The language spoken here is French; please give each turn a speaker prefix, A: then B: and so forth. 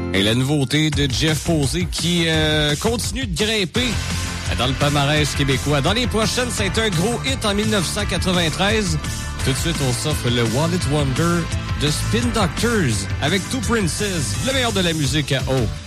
A: Et la nouveauté de Jeff Posey qui continue de grimper dans le palmarès québécois. Dans les prochaines, c'est un gros hit en 1993. Tout de suite, on s'offre le Wallet Wonder de Spin Doctors avec Two Princes, le meilleur de la musique à O.